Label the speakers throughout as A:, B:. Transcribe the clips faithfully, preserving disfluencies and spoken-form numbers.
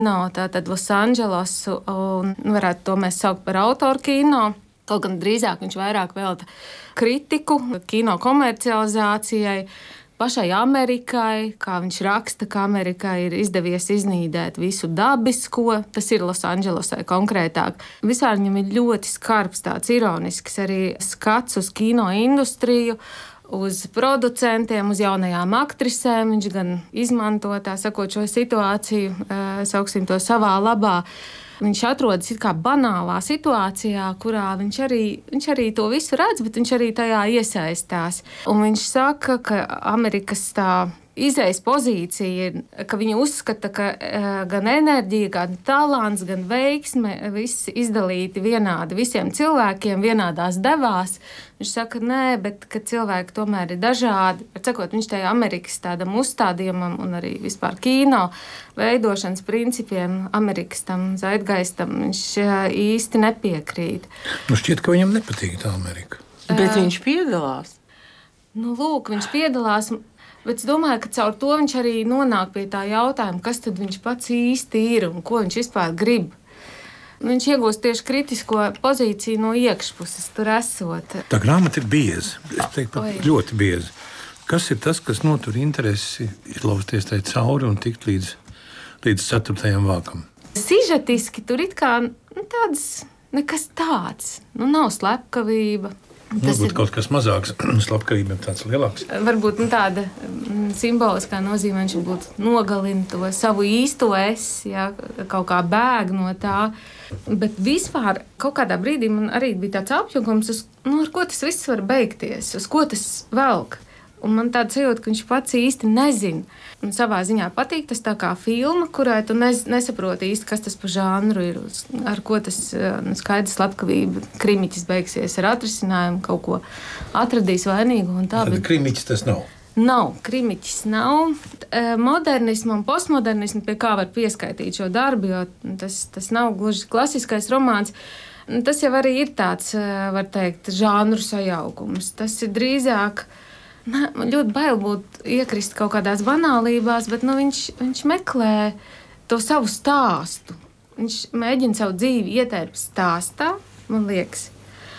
A: No, tātad Losandželosu, un varētu to mēs saukt par autoru kino. Kaut gan drīzāk viņš vairāk velta kritiku, kino komercializācijai, pašai Amerikai, kā viņš raksta, ka Amerikai ir izdevies iznīdēt visu dabisko, tas ir Losandželosai konkrētāk. Vispār viņam ir ļoti skarbs, tāds ironisks arī skats uz kino industriju, uz producentiem, uz jaunajām aktrisēm. Viņš gan izmanto, tā sakot, šo situāciju, sauksim to savā labā. Viņš atrodas it kā banālā situācijā, kurā viņš arī, viņš arī to visu redz, bet viņš arī tajā iesaistās. Un viņš saka, ka Amerikas tā izejas pozīcija ir, ka viņi uzskata, ka gan enerģija, gan talants, gan veiksme viss izdalīti vienādi visiem cilvēkiem, vienādās devās. Viņš saka, nē, bet ka cilvēki tomēr ir dažādi. Sakot, viņš tajā Amerikas tādam uzstādījumam un arī vispār kino veidošanas principiem, Amerikas tam zeitgeistam, viņš īsti nepiekrīt.
B: Nu šķiet, ka viņam nepatīk tā Amerika.
C: Bet viņš piedalās.
A: Nu, lūk, viņš piedalās. Bet es domāju, ka caur to viņš arī nonāk pie tā jautājuma, kas tad viņš pats īsti ir un ko viņš vispār grib. Viņš iegūst tieši kritisko pozīciju no iekšpuses, tur esot.
B: Tā grāmata ir bieza, es teiktu pat ļoti bieza. Kas ir tas, kas notur interesi izlausties tai cauri un tikt līdz, līdz ceturtajam vākam?
A: Sižetiski tur it kā nu, tāds, nekas tāds, nu nav slepkavība.
B: Tas ir kaut kas mazāks, slepkavība ir tāds lielāks.
A: Varbūt nu, tāda simboliskā nozīmē, viņš būtu nogalina to savu īsto es, ja, kaut kā bēg no tā. Bet vispār kaut kādā brīdī man arī bija tāds apjukums, uz, nu, ar ko tas viss var beigties, uz ko tas velk. Un man tāda sajūta, ka viņš pats īsti nezina. Un savā ziņā patīk tas tā kā filma, kurai tu nes, nesaproti īsti, kas tas pa žanru ir, ar ko tas nu, skaidrs slepkavība, krimiķis beigsies ar atrisinājumu, kaut ko atradīs vainīgu un tā.
B: Bet, bet krimiķis tas nav?
A: Nav, krimiķis nav. Modernismu un postmodernismu pie kā var pieskaitīt šo darbu, jo tas, tas nav gluži klasiskais romāns. Tas jau arī ir tāds, var teikt, žanru sajaukums. Tas ir drīzāk... Man ļoti bail būt iekrist kaut kādās banālībās, bet nu, viņš, viņš meklē to savu stāstu. Viņš mēģina savu dzīvi ietērpt stāstā, man liekas.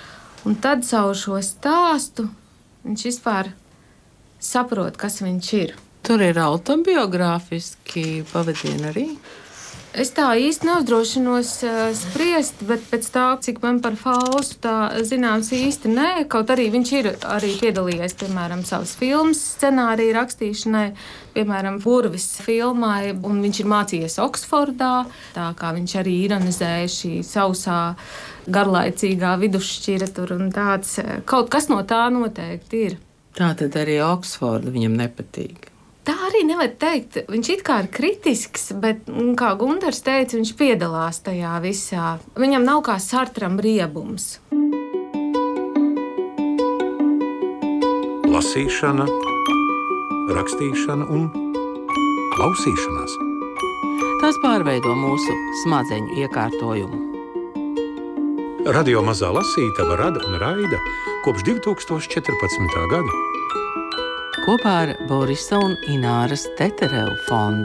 A: Un tad caur šo stāstu viņš vispār saprot, kas viņš ir.
C: Tur ir autobiogrāfiski pavadieni arī.
A: Es tā īsti neuzdrošinos uh, spriest, bet pēc tā, cik man par Faustu tā zināms īsti nē, kaut arī viņš ir arī piedalījies, piemēram, savas filmas scenārija rakstīšanai, piemēram, Burvis filmai, un viņš ir mācījies Oksfordā, tā kā viņš arī ironizēja šī sausā, garlaicīgā vidusšķira tur un tāds, kaut kas no tā noteikti ir.
C: Tā tad arī Oksforda viņam nepatīk.
A: Tā arī nevar teikt. Viņš it kā ir kritisks, bet, kā Gundars teica, viņš piedalās tajā visā. Viņam nav kā Sartram riebums.
D: Lasīšana, rakstīšana un klausīšanās.
C: Tas pārveido mūsu smadzeņu iekārtojumu.
D: Radio Mazā lasītava rada un raida kopš divi tūkstoši četrpadsmitā gada.
C: Kopā ar Borisa un Ināras Teterevu fondu.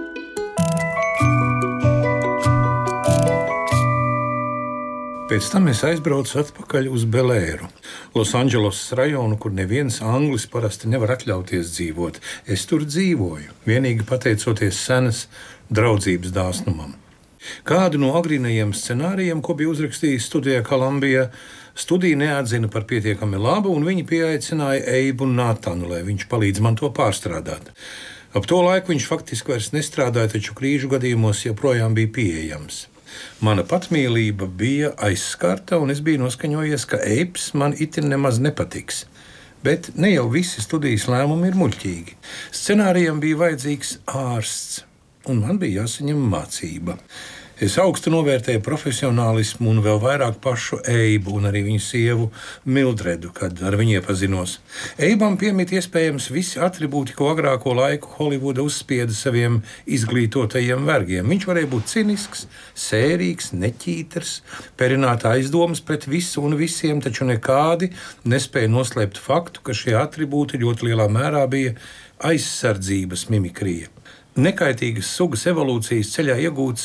B: Pēc tam es aizbraucu atpakaļ uz Belēru, Losandželosas rajonu, kur neviens anglis parasti nevar atļauties dzīvot. Es tur dzīvoju, vienīgi pateicoties senas draudzības dāsnumam. Kādu no agrīnajiem scenārijiem, ko bija uzrakstījis studijā Kolumbijā, studija neatzina par pietiekami labu, un viņi pieaicināja Eibu un Nātanu, lai viņš palīdz man to pārstrādāt. Ap to laiku viņš faktiski vairs nestrādāja, taču krīžu gadījumos joprojām bija pieejams. Mana patmīlība bija aizskarta, un es biju noskaņojies, ka Eibs man itin nemaz nepatiks. Bet ne jau visi studijas lēmumi ir muļķīgi. Scenārijam bija vajadzīgs ārsts, un man bija jāsaņem mācība. Es augstu novērtēju profesionālismu un vēl vairāk pašu Eibu un arī viņu sievu Mildredu, kad ar viņu iepazinos. Eibam piemīt iespējams visi atribūti, ko agrāko laiku Holivuda uzspieda saviem izglītotajiem vergiem. Viņš varēja būt cinisks, sērīgs, neķītrs, perināt aizdomas pret visu un visiem, taču nekādi nespēja noslēpt faktu, ka šie atribūti ļoti lielā mērā bija aizsardzības mimikrija. nekaitīgas sugas evolūcijas ceļā iegūtas